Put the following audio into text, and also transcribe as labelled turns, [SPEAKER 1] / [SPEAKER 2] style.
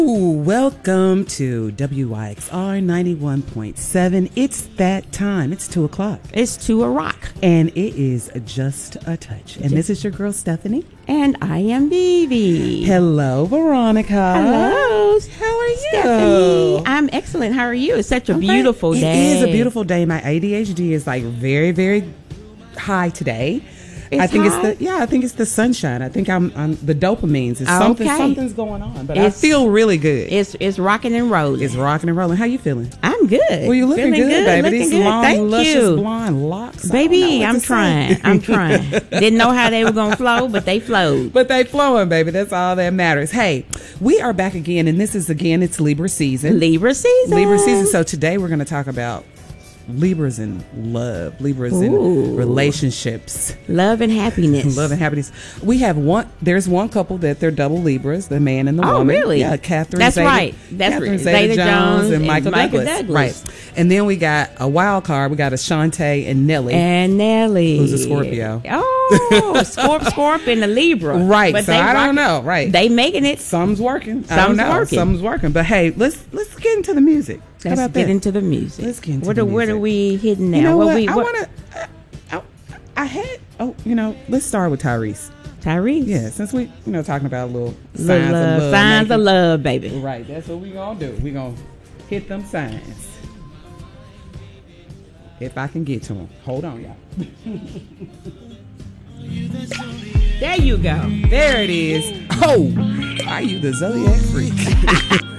[SPEAKER 1] Welcome to WYXR 91.7. It's that time. It's 2 o'clock.
[SPEAKER 2] It's to a rock.
[SPEAKER 1] And it is just a touch. And this is your girl, Stephanie.
[SPEAKER 2] And I am Vivi.
[SPEAKER 1] Hello, Veronica.
[SPEAKER 2] Hello.
[SPEAKER 1] How are you?
[SPEAKER 2] Stephanie. I'm excellent. How are you? It's such a beautiful day.
[SPEAKER 1] It is a beautiful day. My ADHD is like very, very high today. I think it's the sunshine. I think I'm the dopamines. It's something's going on, but I feel really good.
[SPEAKER 2] It's rocking and rolling.
[SPEAKER 1] It's rocking and rolling. How you feeling?
[SPEAKER 2] I'm good.
[SPEAKER 1] Well, you looking good, baby.
[SPEAKER 2] Looking
[SPEAKER 1] These
[SPEAKER 2] good.
[SPEAKER 1] long,
[SPEAKER 2] Thank
[SPEAKER 1] luscious
[SPEAKER 2] you.
[SPEAKER 1] blonde locks.
[SPEAKER 2] Baby, I'm trying. Didn't know how they were gonna flow, but they flowed.
[SPEAKER 1] But they flowing, baby. That's all that matters. Hey, we are back again, and this is it's Libra season.
[SPEAKER 2] Libra season.
[SPEAKER 1] So today we're going to talk about Libras and love, Libras and relationships,
[SPEAKER 2] love and happiness.
[SPEAKER 1] We have there's one couple that they're double Libras, the man and the woman.
[SPEAKER 2] Oh, really?
[SPEAKER 1] Yeah, Catherine.
[SPEAKER 2] That's
[SPEAKER 1] Zeta,
[SPEAKER 2] right. That's
[SPEAKER 1] Catherine
[SPEAKER 2] Zeta Jones
[SPEAKER 1] and Michael Douglas. Right. And then we got a wild card. We got Ashante and Nelly. Who's a Scorpio.
[SPEAKER 2] Oh, Scorpio and a Libra.
[SPEAKER 1] Right.
[SPEAKER 2] But
[SPEAKER 1] so I don't know. Right.
[SPEAKER 2] They making it.
[SPEAKER 1] Something's working. Something's working. But hey, let's get into the music.
[SPEAKER 2] Let's get into the music.
[SPEAKER 1] Let's get into the music.
[SPEAKER 2] What are we hitting now?
[SPEAKER 1] You know what? Let's start with Tyrese.
[SPEAKER 2] Tyrese?
[SPEAKER 1] Yeah, since we, talking about little
[SPEAKER 2] signs of love, baby.
[SPEAKER 1] Right, that's what we gonna do. We gonna hit them signs. If I can get to them. Hold on, y'all.
[SPEAKER 2] There you go.
[SPEAKER 1] There it is. Oh, are you the Zodiac freak?